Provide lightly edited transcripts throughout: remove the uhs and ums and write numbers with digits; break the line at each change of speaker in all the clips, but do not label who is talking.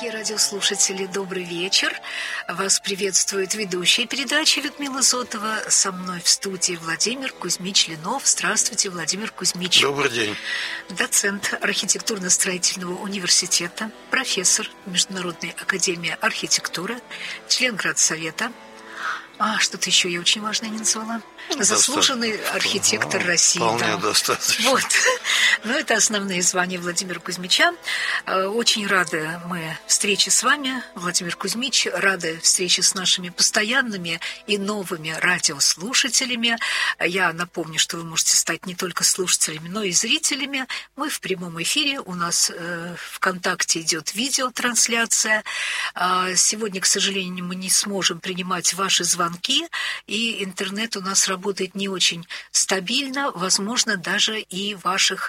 Дорогие радиослушатели, добрый вечер. Вас приветствует ведущая передачи Людмила Зотова. Со мной в студии Владимир Кузьмич Ленов. Здравствуйте, Владимир Кузьмич.
Добрый день.
Доцент архитектурно-строительного университета, профессор Международной академии архитектуры, член Градсовета. Что-то еще я очень важное не назвала. Заслуженный архитектор России.
Вполне достаточно.
Вот. Это основные звания Владимира Кузьмича. Очень рады мы встрече с вами, Владимир Кузьмич. Рады встрече с нашими постоянными и новыми радиослушателями. Я напомню, что вы можете стать не только слушателями, но и зрителями. Мы в прямом эфире. У нас ВКонтакте идет видеотрансляция. Сегодня, к сожалению, мы не сможем принимать ваши звонки, и интернет у нас работает не очень стабильно, возможно, даже и ваших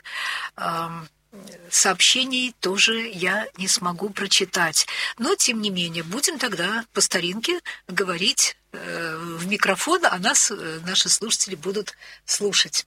сообщений тоже я не смогу прочитать. Но, тем не менее, будем тогда по старинке говорить в микрофон, а нас наши слушатели будут слушать.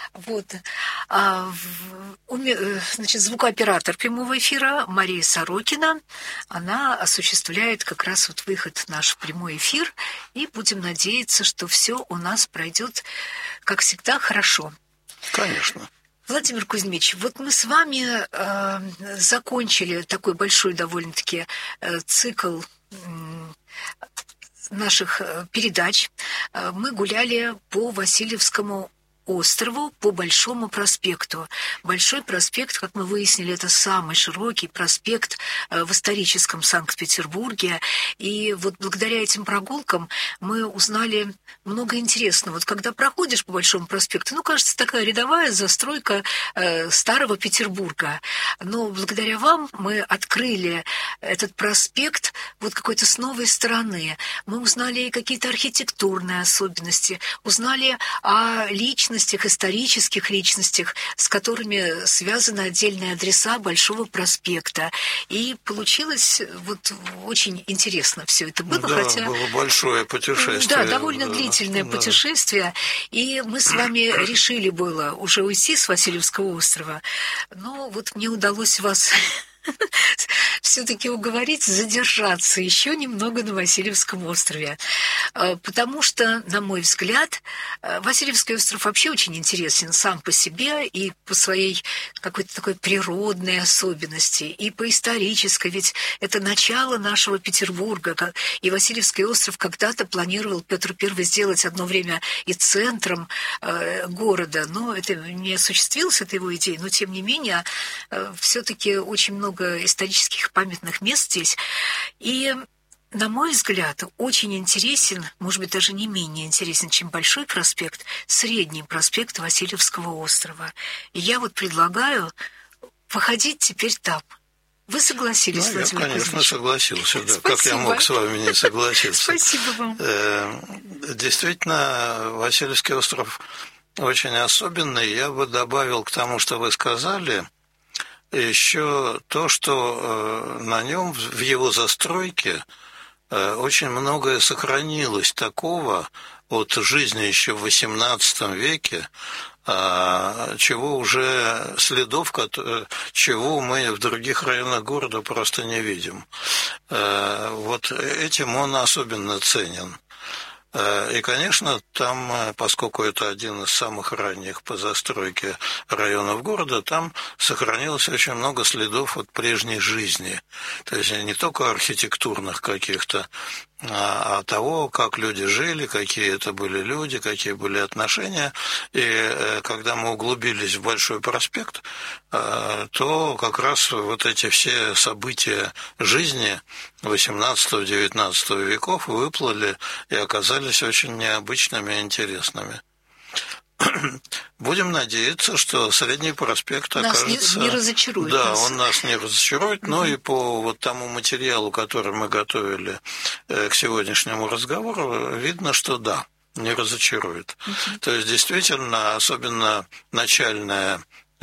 Звукооператор прямого эфира Мария Сорокина, она осуществляет как раз выход в наш прямой эфир, и будем надеяться, что все у нас пройдет, как всегда, хорошо.
Конечно.
Владимир Кузьмич, мы с вами закончили такой большой довольно-таки цикл наших передач. Мы гуляли по Васильевскому острову, по Большому проспекту. Большой проспект, как мы выяснили, это самый широкий проспект в историческом Санкт-Петербурге. И благодаря этим прогулкам мы узнали много интересного. Когда проходишь по Большому проспекту, кажется, такая рядовая застройка старого Петербурга. Но благодаря вам мы открыли этот проспект какой-то с новой стороны. Мы узнали какие-то архитектурные особенности, узнали о личностях, исторических личностях, с которыми связаны отдельные адреса Большого проспекта. И получилось очень интересно все это было.
Да, было большое путешествие.
Да, довольно длительное путешествие. И мы с вами решили было уже уйти с Васильевского острова. Но мне удалось вас все-таки уговорить задержаться еще немного на Васильевском острове. Потому что, на мой взгляд, Васильевский остров вообще очень интересен сам по себе и по своей какой-то такой природной особенности, и по исторической, ведь это начало нашего Петербурга. И Васильевский остров когда-то планировал Петр I сделать одно время и центром города, но это не осуществилось, это его идея, но тем не менее все-таки очень много исторических памятных мест здесь. И, на мой взгляд, очень интересен, может быть, даже не менее интересен, чем Большой проспект, Средний проспект Васильевского острова. И я предлагаю походить теперь там. Вы согласились, Владимир Кузьмич?
Я, конечно, согласился. Да. Как я мог с вами не согласиться?
Спасибо вам.
Действительно, Васильевский остров очень особенный. Я бы добавил к тому, что вы сказали, еще то, что на нем, в его застройке, очень многое сохранилось такого от жизни еще в XVIII веке, чего уже следов, чего мы в других районах города просто не видим. Этим он особенно ценен. И, конечно, там, поскольку это один из самых ранних по застройке районов города, там сохранилось очень много следов от прежней жизни. То есть не только архитектурных каких-то, а того, как люди жили, какие это были люди, какие были отношения. И когда мы углубились в Большой проспект, то как раз эти все события жизни XVIII-XIX веков выплыли и оказались очень необычными и интересными. Будем надеяться, что Средний проспект окажется...
Нас не разочарует.
Да, он нас не разочарует, но и по тому материалу, который мы готовили к сегодняшнему разговору, видно, что да, не разочарует. То есть, действительно, особенно начальная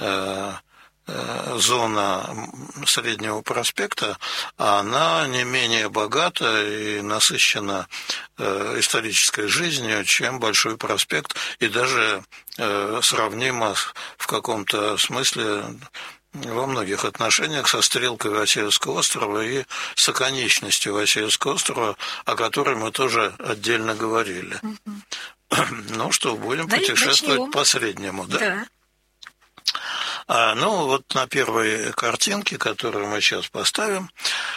зона Среднего проспекта, она не менее богата и насыщена исторической жизнью, чем Большой проспект, и даже сравнима в каком-то смысле во многих отношениях со стрелкой Васильевского острова и с оконечностью Васильевского острова, о которой мы тоже отдельно говорили. Ну что, будем путешествовать начнем. По среднему, да? Да. Ну, вот на первой картинке, которую мы сейчас поставим,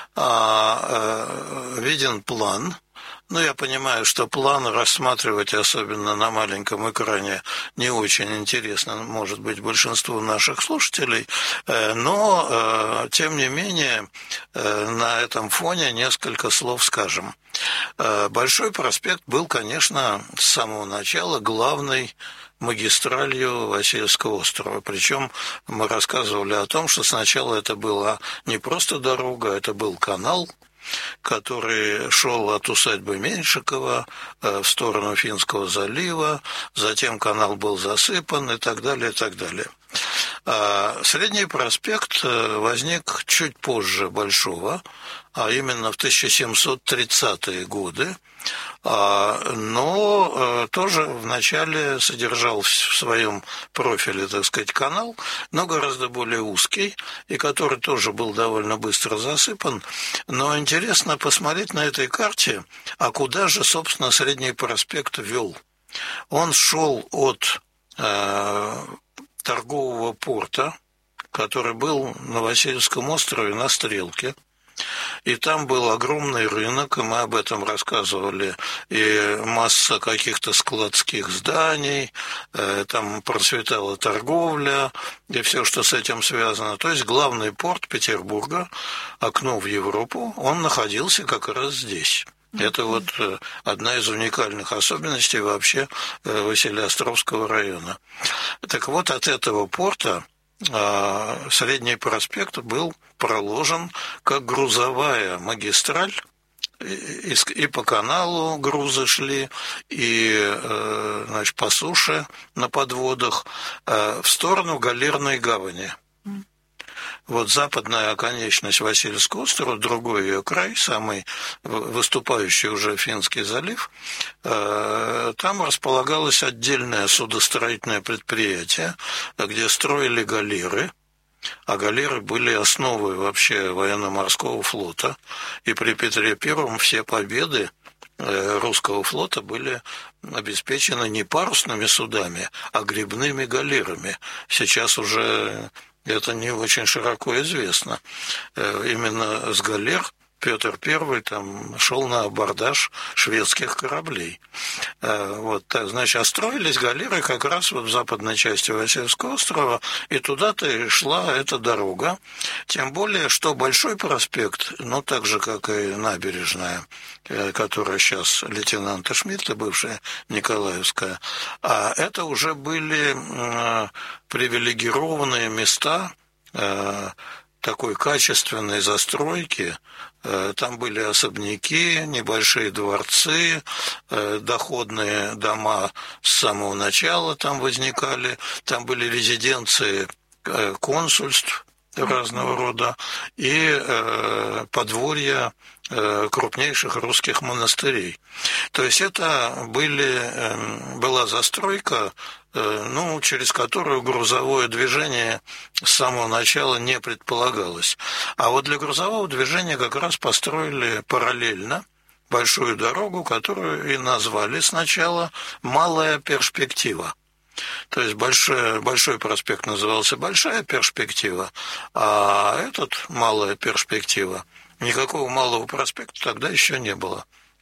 виден план. Ну, я понимаю, что план рассматривать, особенно на маленьком экране, не очень интересно, может быть, большинству наших слушателей, но, тем не менее, на этом фоне несколько слов скажем. Большой проспект был, конечно, с самого начала главной магистралью Васильевского острова. Причем мы рассказывали о том, что сначала это была не просто дорога, это был канал, который шел от усадьбы Меньшикова в сторону Финского залива, затем канал был засыпан и так далее, и так далее. Средний проспект возник чуть позже Большого, а именно в 1730-е годы, но тоже вначале содержал в своем профиле, так сказать, канал, но гораздо более узкий, и который тоже был довольно быстро засыпан. Но интересно посмотреть на этой карте, а куда же, собственно, Средний проспект вел. Он шел от торгового порта, который был на Васильевском острове на Стрелке. И там был огромный рынок, и мы об этом рассказывали, и масса каких-то складских зданий, там процветала торговля, и все, что с этим связано. То есть главный порт Петербурга, окно в Европу, он находился как раз здесь. Это вот одна из уникальных особенностей вообще Василеостровского района. Так вот, от этого порта Средний проспект был проложен как грузовая магистраль, и по каналу грузы шли, и, значит, по суше на подводах в сторону Галерной гавани. Вот западная оконечность Васильевского острова, другой ее край, самый выступающий уже Финский залив, там располагалось отдельное судостроительное предприятие, где строили галеры, а галеры были основой вообще военно-морского флота, и при Петре I все победы русского флота были обеспечены не парусными судами, а гребными галерами. Сейчас уже это не очень широко известно. Именно с галер Петр I там шел на абордаж шведских кораблей. Вот, так, значит, строились галеры как раз вот в западной части Васильевского острова, и туда-то и шла эта дорога. Тем более, что Большой проспект, ну, так же, как и набережная, которая сейчас лейтенанта Шмидта, бывшая Николаевская, а это уже были привилегированные места такой качественной застройки. Там были особняки, небольшие дворцы, доходные дома с самого начала там возникали, там были резиденции консульств разного рода и подворья крупнейших русских монастырей. То есть это была застройка, ну, через которую грузовое движение с самого начала не предполагалось. А вот для грузового движения как раз построили параллельно большую дорогу, которую и назвали сначала «Малая перспектива». То есть большой проспект назывался «Большая перспектива», а этот «Малая перспектива». Никакого малого проспекта тогда еще не было.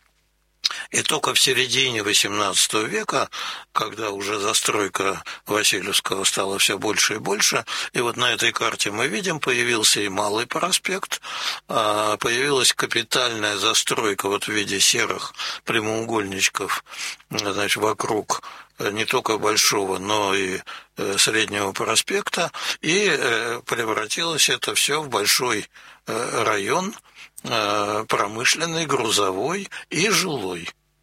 И только в середине XVIII века, когда уже застройка Васильевского стала все больше и больше, и вот на этой карте мы видим, появился и Малый проспект, появилась капитальная застройка вот в виде серых прямоугольничков, значит, вокруг не только Большого, но и Среднего проспекта, и превратилось это все в большой район, промышленный, грузовой и жилой.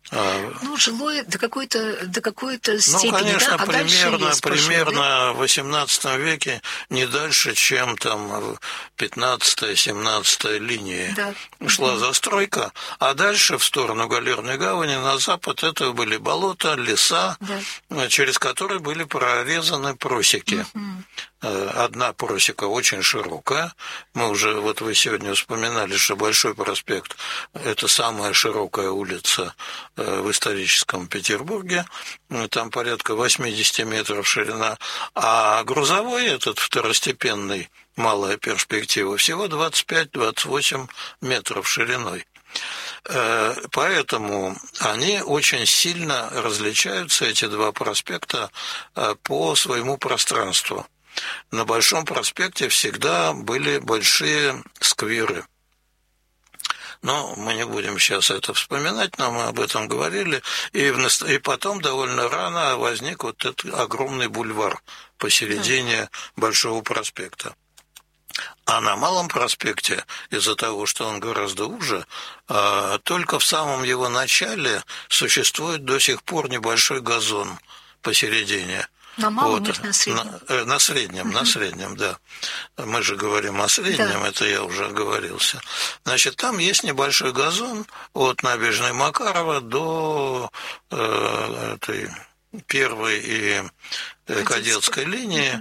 Ну, жилое до какой-то степени,
ну, конечно,
да? А
примерно в XVIII веке не дальше, чем там 15-17 линии
да.
шла застройка, а дальше в сторону Галерной гавани на запад это были болота, леса, да, через которые были прорезаны просеки. Одна просека очень широкая. Мы уже, вот вы сегодня вспоминали, что Большой проспект – это самая широкая улица в историческом Петербурге. Там порядка 80 метров ширина. А грузовой этот второстепенный, малая перспектива, всего 25-28 метров шириной. Поэтому они очень сильно различаются, эти два проспекта, по своему пространству. На Большом проспекте всегда были большие скверы. Но мы не будем сейчас это вспоминать, но мы об этом говорили. И потом довольно рано возник вот этот огромный бульвар посередине Большого проспекта. А на Малом проспекте, из-за того, что он гораздо уже, только в самом его начале существует до сих пор небольшой газон посередине.
На малом или на среднем?
На среднем, да. Мы же говорим о среднем, да. Это я уже оговорился. Значит, там есть небольшой газон от набережной Макарова до этой первой и кадетской линии,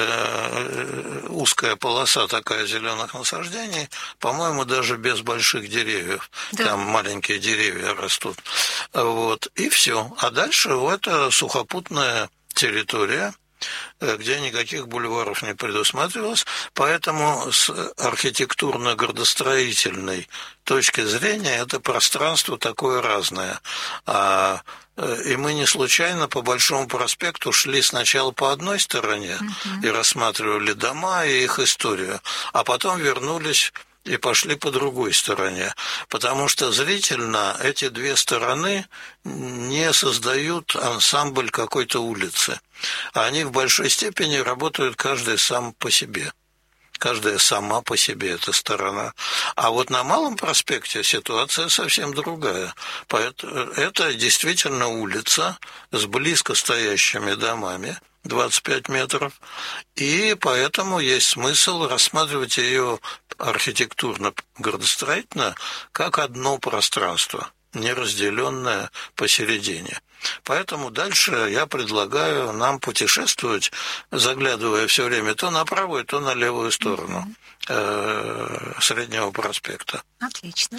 узкая полоса такая зеленых насаждений, по-моему, даже без больших деревьев. Да. Там маленькие деревья растут. Вот, и все. А дальше это сухопутная территория, где никаких бульваров не предусматривалось, поэтому с архитектурно-градостроительной точки зрения это пространство такое разное. И мы не случайно по Большому проспекту шли сначала по одной стороне и рассматривали дома и их историю, а потом вернулись и пошли по другой стороне, потому что зрительно эти две стороны не создают ансамбль какой-то улицы. Они в большой степени работают каждый сам по себе. Каждая сама по себе эта сторона. А вот на Малом проспекте ситуация совсем другая. Это действительно улица с близко стоящими домами, 25 метров, и поэтому есть смысл рассматривать ее архитектурно-градостроительно как одно пространство, не разделенное посередине. Поэтому дальше я предлагаю нам путешествовать, заглядывая все время то на правую, то на левую сторону Среднего проспекта.
Отлично.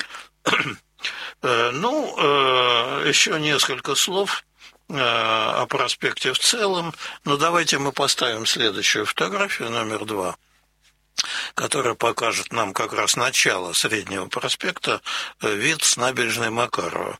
Ну, еще несколько слов о проспекте в целом. Но давайте мы поставим следующую фотографию, номер 2, которая покажет нам как раз начало Среднего проспекта, вид с набережной Макарова.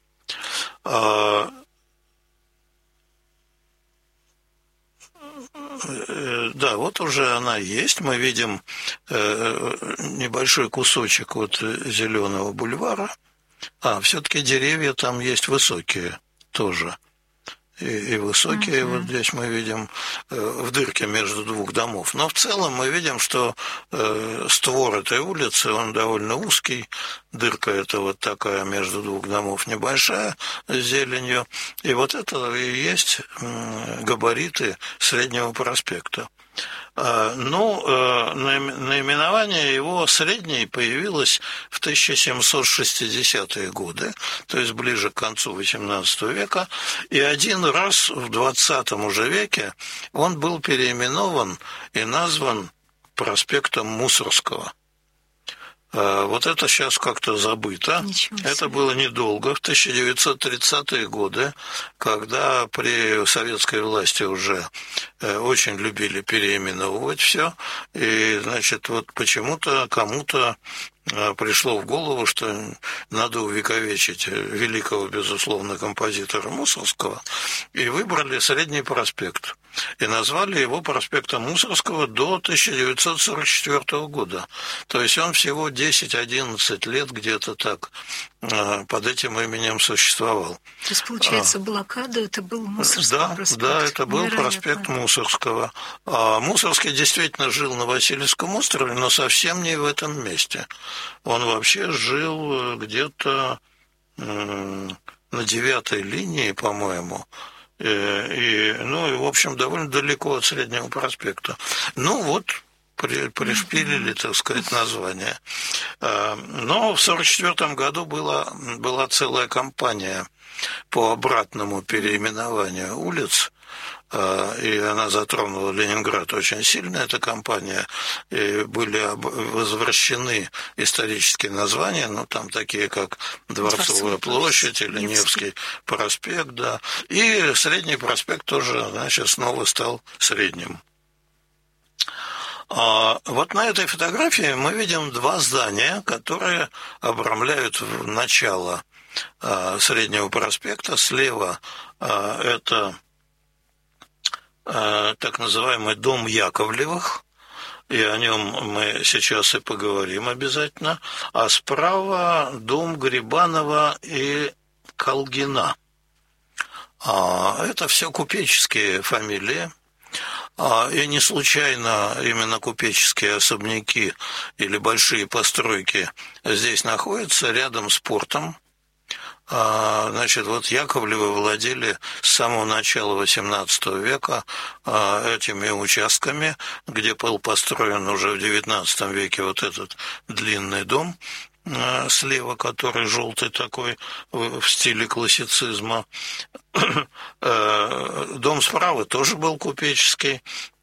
Да, вот уже она есть. Мы видим небольшой кусочек от зеленого бульвара. Все-таки деревья там есть высокие тоже. И высокие, вот здесь мы видим в дырке между двух домов. Но в целом мы видим, что створ этой улицы, он довольно узкий. Дырка это вот такая между двух домов небольшая, с зеленью. И вот это и есть габариты Среднего проспекта. Наименование его Средний появилось в 1760-е годы, то есть ближе к концу XVIII века, и один раз в XX уже веке он был переименован и назван проспектом Мусорского. Вот это сейчас как-то забыто. Это было недолго, в 1930-е годы, когда при советской власти уже очень любили переименовывать все. И, значит, вот почему-то кому-то пришло в голову, что надо увековечить великого, безусловно, композитора Мусорского, и выбрали Средний проспект. И назвали его проспектом Мусорского до 1944 года. То есть он всего 10-11 лет где-то так под этим именем существовал.
То есть, получается, блокада это был Мусорский проспект?
Да, это был проспект Мусорского. Мусорский действительно жил на Васильевском острове, но совсем не в этом месте. Он вообще жил где-то на 9-й линии, по-моему, и, в общем, довольно далеко от Среднего проспекта. Ну, вот, пришпилили, так сказать, название. Но в 1944 году была целая кампания по обратному переименованию улиц, и она затронула Ленинград очень сильно, эта кампания, и были возвращены исторические названия, там такие, как Дворцовая площадь или Невский проспект, да, и Средний проспект тоже, значит, снова стал Средним. Вот на этой фотографии мы видим два здания, которые обрамляют начало Среднего проспекта. Слева это так называемый дом Яковлевых, и о нем мы сейчас и поговорим обязательно, а справа дом Грибанова и Колгина. Это все купеческие фамилии, и не случайно именно купеческие особняки или большие постройки здесь находятся рядом с портом. Значит, вот Яковлевы владели с самого начала XVIII века этими участками, где был построен уже в XIX веке вот этот длинный дом слева, который желтый такой в стиле классицизма. Дом справа тоже был купеческий.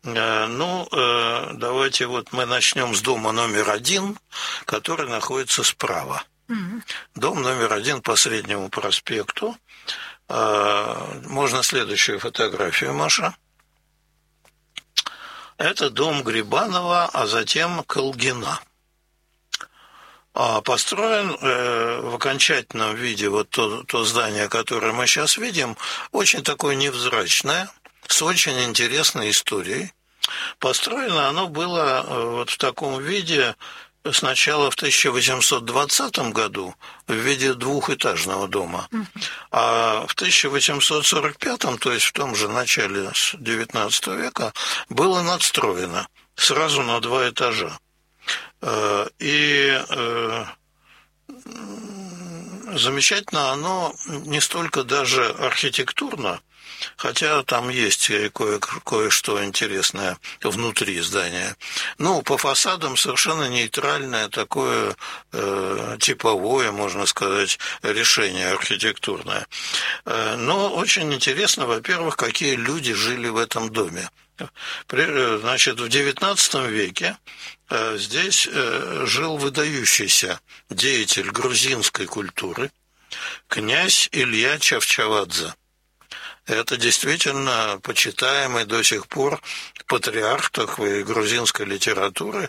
Давайте вот мы начнем с дома номер 1, который находится справа. Дом номер 1 по Среднему проспекту. Можно следующую фотографию, Маша. Это дом Грибанова, а затем Колгина. Построен в окончательном виде вот то здание, которое мы сейчас видим, очень такое невзрачное, с очень интересной историей. Построено оно было вот в таком виде сначала в 1820 году в виде двухэтажного дома, а в 1845, то есть в том же начале XIX века, было надстроено сразу на 2 этажа. И замечательно оно не столько даже архитектурно, хотя там есть кое-что интересное внутри здания. По фасадам совершенно нейтральное такое типовое, можно сказать, решение архитектурное. Но очень интересно, во-первых, какие люди жили в этом доме. Значит, в XIX веке здесь жил выдающийся деятель грузинской культуры, князь Илья Чавчавадзе. Это действительно почитаемый до сих пор патриарх такой грузинской литературы,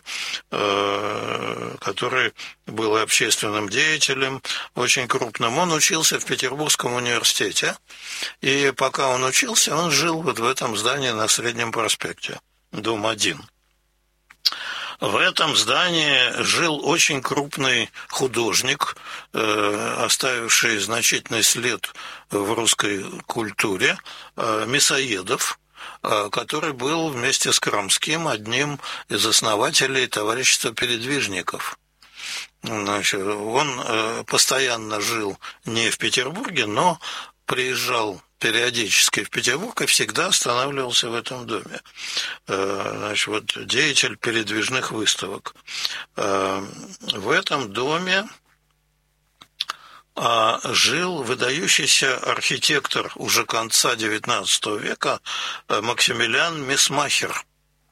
который был общественным деятелем, очень крупным. Он учился в Петербургском университете, и пока он учился, он жил вот в этом здании на Среднем проспекте, дом 1. В этом здании жил очень крупный художник, оставивший значительный след в русской культуре, Мясоедов, который был вместе с Крамским одним из основателей товарищества передвижников. Значит, он постоянно жил не в Петербурге, но приезжал периодически в Петербург и всегда останавливался в этом доме. Значит, вот деятель передвижных выставок. В этом доме жил выдающийся архитектор уже конца XIX века Максимилиан Месмахер,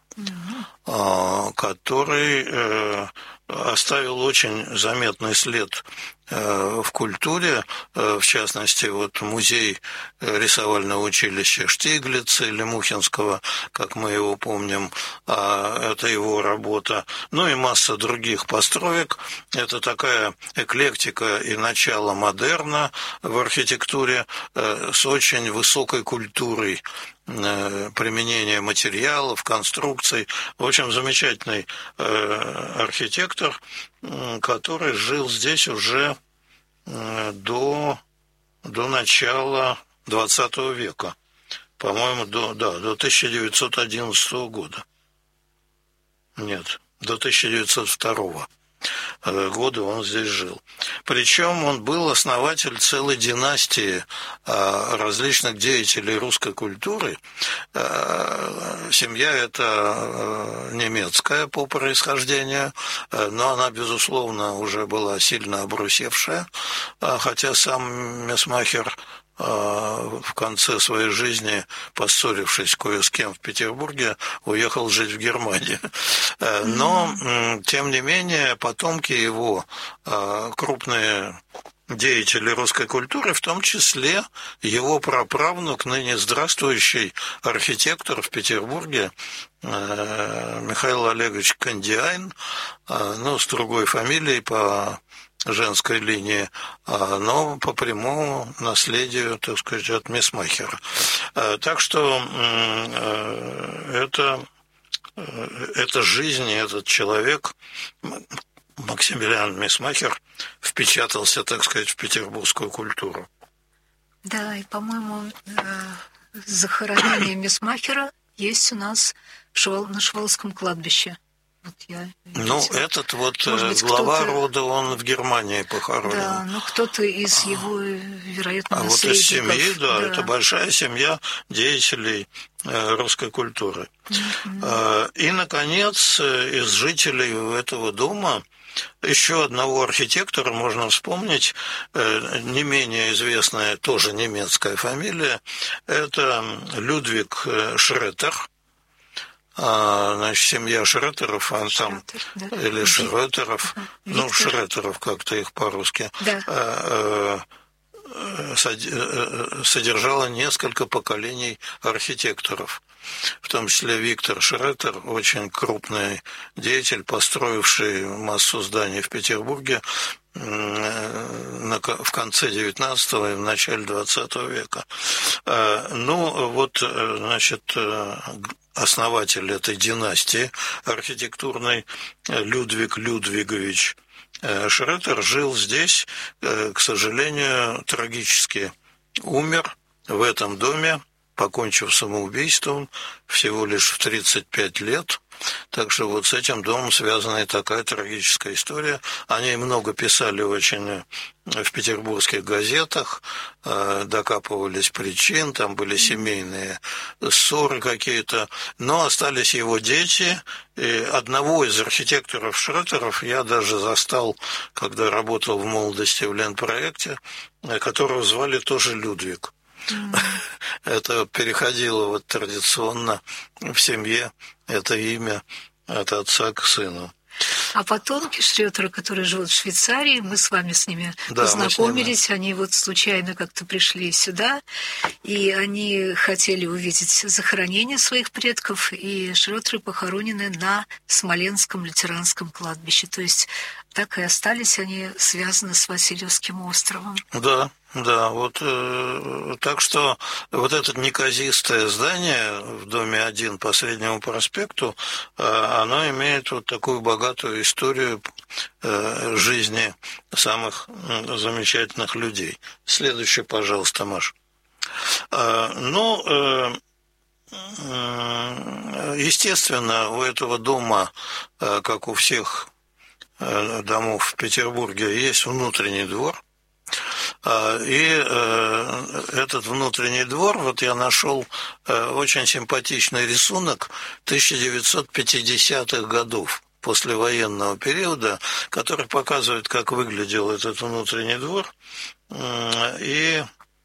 который оставил очень заметный след в культуре, в частности, вот музей рисовального училища Штиглица или Мухинского, как мы его помним, это его работа, и масса других построек. Это такая эклектика и начало модерна в архитектуре с очень высокой культурой применения материалов, конструкций. В общем, замечательный архитектор, который жил здесь уже до начала XX века, по-моему, до 1911 года. Нет, до 1902 года он здесь жил. Причем он был основатель целой династии различных деятелей русской культуры. Семья эта немецкая по происхождению, но она, безусловно, уже была сильно обрусевшая, хотя сам Месмахер в конце своей жизни, поссорившись кое с кем в Петербурге, уехал жить в Германию. Но, тем не менее, потомки его, крупные деятели русской культуры, в том числе его праправнук, ныне здравствующий архитектор в Петербурге Михаил Олегович Кандиайн, с другой фамилией, по женской линии, но по прямому наследию, так сказать, от Месмахера. Так что эта жизнь, этот человек, Максимилиан Месмахер, впечатался, так сказать, в петербургскую культуру.
Да, и, по-моему, захоронение Месмахера есть у нас на Шваловском кладбище. Вот
этот глава рода, он в Германии похоронен.
Да, кто-то из его, вероятно,
наследников. Вот из семьи, да, это большая семья деятелей русской культуры. И, наконец, из жителей этого дома еще одного архитектора можно вспомнить, не менее известная, тоже немецкая фамилия, это Людвиг Шретер. Семья Шретеров, или Шретеров, Шретеров как-то их по-русски, да. Содержала несколько поколений архитекторов, в том числе Виктор Шретер, очень крупный деятель, построивший массу зданий в Петербурге в конце XIX и в начале XX века. Основатель этой династии архитектурной Людвиг Людвигович Шретер жил здесь, к сожалению, трагически умер в этом доме, покончив самоубийством всего лишь в 35 лет. Так что вот с этим домом связана и такая трагическая история. О ней много писали очень в петербургских газетах, докапывались причин, там были семейные ссоры какие-то, но остались его дети. И одного из архитекторов Шретеров я даже застал, когда работал в молодости в Ленпроекте, которого звали тоже Людвиг. Это переходило традиционно в семье, это имя от отца к сыну.
А потомки Шретера, которые живут в Швейцарии, мы с вами с ними познакомились, они случайно как-то пришли сюда, и они хотели увидеть захоронение своих предков, и Шретеры похоронены на Смоленском лютеранском кладбище, то есть так и остались они связаны с Васильевским островом.
Да, так что это неказистое здание в доме 1 по Среднему проспекту, оно имеет такую богатую историю жизни самых замечательных людей. Следующий, пожалуйста, Маш. Естественно, у этого дома, как у всех домов в Петербурге, есть внутренний двор. И этот внутренний двор, я нашел очень симпатичный рисунок 1950-х годов, послевоенного периода, который показывает, как выглядел этот внутренний двор и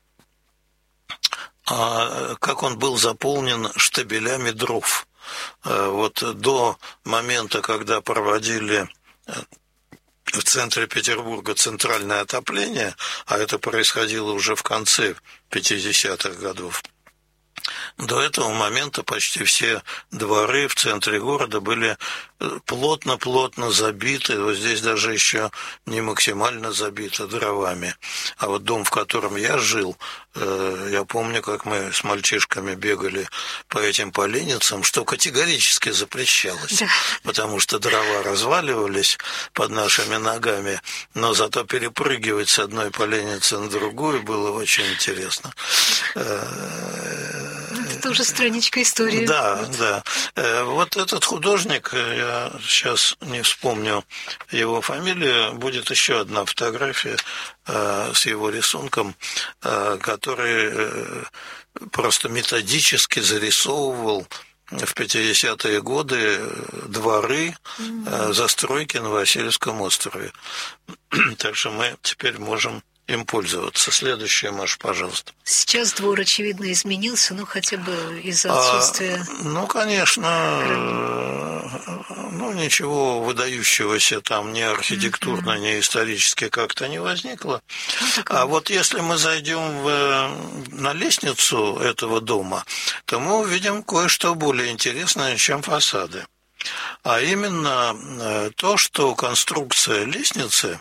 как он был заполнен штабелями дров. До момента, когда проводили в центре Петербурга центральное отопление, а это происходило уже в конце 50-х годов, до этого момента почти все дворы в центре города были плотно-плотно забиты, здесь даже еще не максимально забито дровами. А дом, в котором я жил, я помню, как мы с мальчишками бегали по этим поленницам, что категорически запрещалось, потому что дрова разваливались под нашими ногами, но зато перепрыгивать с одной поленницы на другую было очень интересно.
это уже страничка истории.
Да, да. Вот этот художник, я сейчас не вспомню его фамилию, будет еще одна фотография с его рисунком, который просто методически зарисовывал в 50-е годы дворы застройки на Васильевском острове. Так что мы теперь можем им пользоваться. Следующее, Маша, пожалуйста.
Сейчас двор, очевидно, изменился, ну, хотя бы из-за отсутствия...
Ну, конечно, ну, ничего выдающегося там ни архитектурно, ни исторически как-то не возникло. А вот если мы зайдем на лестницу этого дома, то мы увидим кое-что более интересное, чем фасады. А именно то, что конструкция лестницы,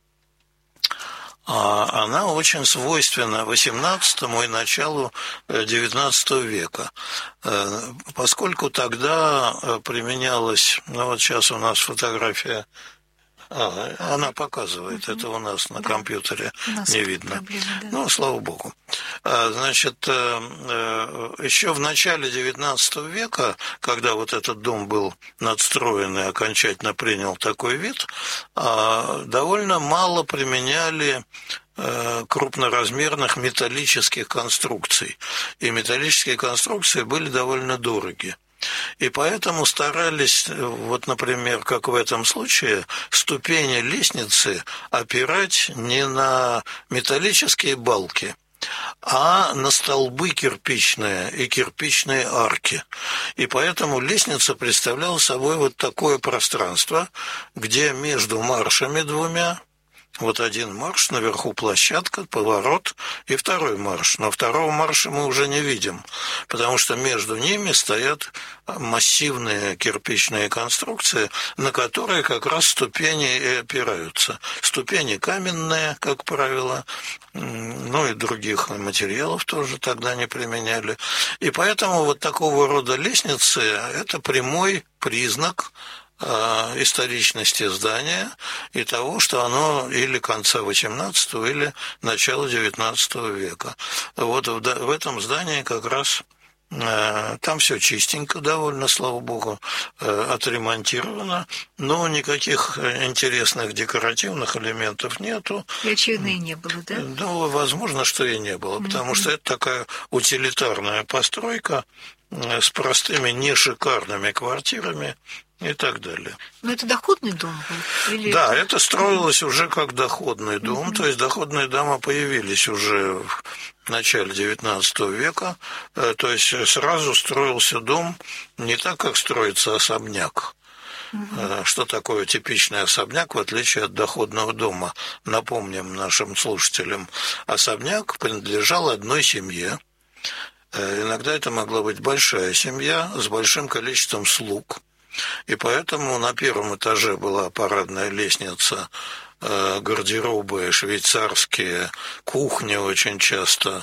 она очень свойственна XVIII и началу XIX века, поскольку тогда применялась, ну вот сейчас у нас фотография, она показывает, это у нас на компьютере не видно.
Проблемы, да.
Ну, слава богу. Значит, еще в начале XIX века, когда вот этот дом был надстроен и окончательно принял такой вид, довольно мало применяли крупноразмерных металлических конструкций. И металлические конструкции были довольно дороги. И поэтому старались, вот, например, как в этом случае, ступени лестницы опирать не на металлические балки, а на столбы кирпичные и кирпичные арки. И поэтому лестница представляла собой вот такое пространство, где между маршами двумя, вот один марш, наверху площадка, поворот и второй марш. Но второго марша мы уже не видим, потому что между ними стоят массивные кирпичные конструкции, на которые как раз ступени и опираются. Ступени каменные, как правило, ну и других материалов тоже тогда не применяли. И поэтому вот такого рода лестницы – это прямой признак историчности здания и того, что оно или конца XVIII, или начала XIX века. Вот в этом здании как раз там все чистенько довольно, слава богу, отремонтировано, но никаких интересных декоративных элементов нету.
И, очевидно, и не было, да?
Ну, возможно, что и не было, потому что это такая утилитарная постройка с простыми, нешикарными квартирами и так далее.
Но это доходный дом был? Или
да, это строилось уже как доходный дом, то есть доходные дома появились уже в начале XIX века, то есть сразу строился дом не так, как строится особняк. Что такое типичный особняк, в отличие от доходного дома? Напомним нашим слушателям, особняк принадлежал одной семье. Иногда это могла быть большая семья с большим количеством слуг. И поэтому на первом этаже была парадная лестница, гардеробы швейцарские, кухня очень часто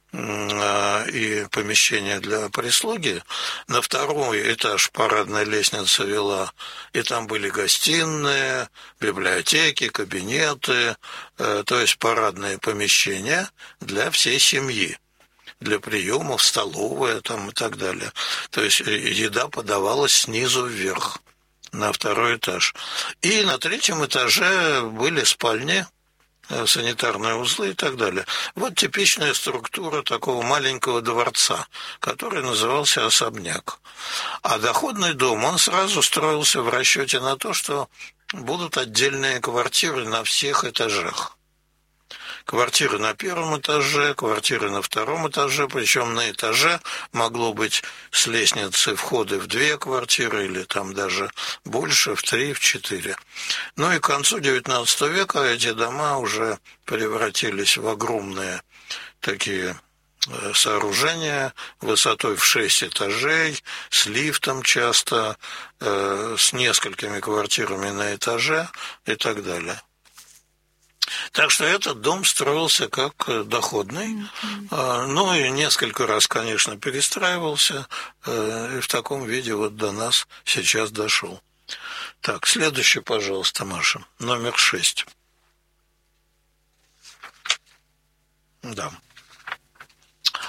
и помещения для прислуги. На второй этаж парадная лестница вела, и там были гостиные, библиотеки, кабинеты, то есть парадные помещения для всей семьи, для приемов, столовая там и так далее. То есть еда подавалась снизу вверх на второй этаж. И на третьем этаже были спальни, санитарные узлы и так далее. Вот типичная структура такого маленького дворца, который назывался особняк. А доходный дом, он сразу строился в расчете на то, что будут отдельные квартиры на всех этажах. Квартиры на первом этаже, квартиры на втором этаже, причем на этаже могло быть с лестницы входы в 2 квартиры или там даже больше, в 3, в 4. Ну и к концу XIX века эти дома уже превратились в огромные такие сооружения высотой в 6 этажей, с лифтом часто, с несколькими квартирами на этаже и так далее. Так что этот дом строился как доходный, ну и несколько раз, конечно, перестраивался, и в таком виде вот до нас сейчас дошел. Так, следующий, пожалуйста, Маша, номер 6. Да.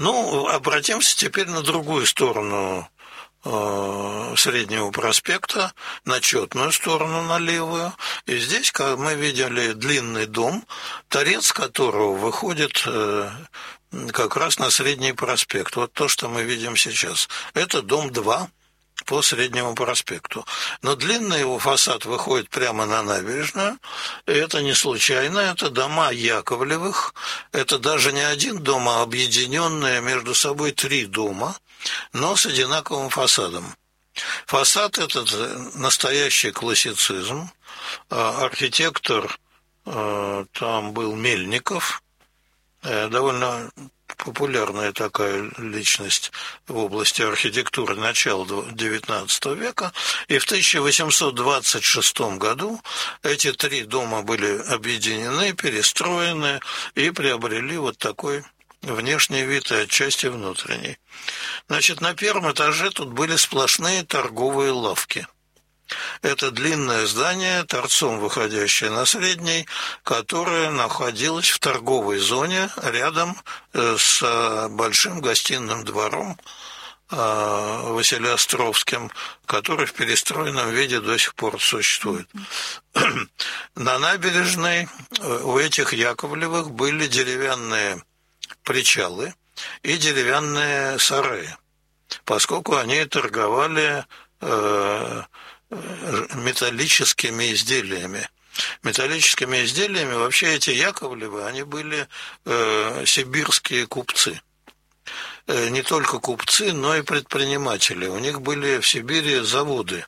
Ну, обратимся теперь на другую сторону Среднего проспекта, на Четную сторону, на левую. И здесь, как мы видели, длинный дом, торец которого выходит как раз на Средний проспект. Вот то, что мы видим сейчас. Это дом 2 по Среднему проспекту. Но длинный его фасад выходит прямо на набережную. И это не случайно, это дома Яковлевых. Это даже не один дом, а объединенные между собой 3 дома, но с одинаковым фасадом. Фасад этот настоящий классицизм. Архитектор там был Мельников, довольно популярная такая личность в области архитектуры начала XIX века. И в 1826 году эти 3 дома были объединены, перестроены и приобрели вот такой внешний вид и отчасти внутренний. Значит, на первом этаже тут были сплошные торговые лавки. Это длинное здание, торцом выходящее на Средний, которое находилось в торговой зоне рядом с большим гостиным двором Василеостровским, который в перестроенном виде до сих пор существует. На набережной у этих Яковлевых были деревянные причалы и деревянные сараи, поскольку они торговали металлическими изделиями. Металлическими изделиями вообще эти Яковлевы, они были сибирские купцы. Не только купцы, но и предприниматели. У них были в Сибири заводы.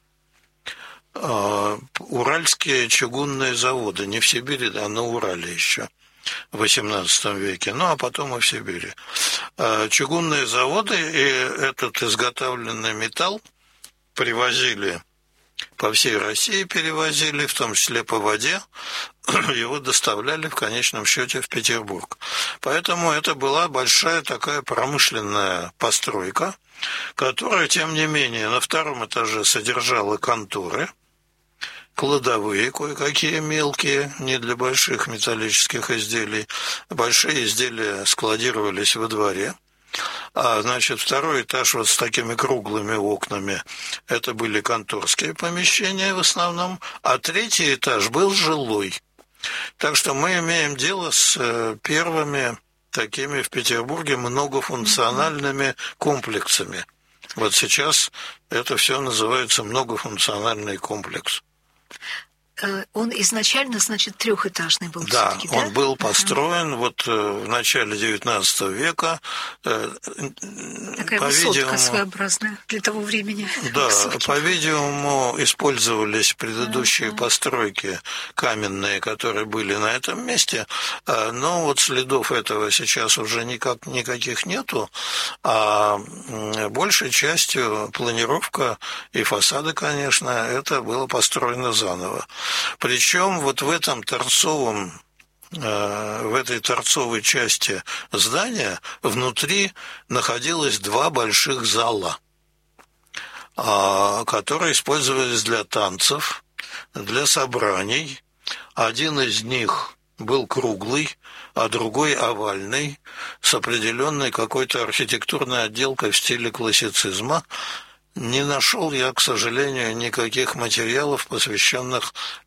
Уральские чугунные заводы. Не в Сибири, а на Урале еще. В XVIII веке, ну а потом и в Сибири. Чугунные заводы и этот изготовленный металл привозили по всей России, перевозили, в том числе по воде, его доставляли в конечном счете в Петербург. Поэтому это была большая такая промышленная постройка, которая, тем не менее, на 2-м этаже содержала конторы, кладовые кое-какие мелкие, не для больших металлических изделий. Большие изделия складировались во дворе. Значит, 2-й этаж вот с такими круглыми окнами, это были конторские помещения в основном, а 3-й этаж был жилой. Так что мы имеем дело с первыми такими в Петербурге многофункциональными комплексами. Вот сейчас это все называется многофункциональный комплекс.
Он изначально, значит, 3-этажный был.
Да, он был построен вот в начале XIX века.
Такая высотка своеобразная для того времени.
Да, по-видимому, использовались предыдущие постройки каменные, которые были на этом месте, но вот следов этого сейчас уже никаких нету, а большей частью планировка и фасады, конечно, это было построено заново. Причем вот в этой торцовой части здания внутри находилось 2 больших зала, которые использовались для танцев, для собраний. Один из них был круглый, а другой овальный, с определенной какой-то архитектурной отделкой в стиле классицизма. Не нашел я, к сожалению, никаких материалов, посвященных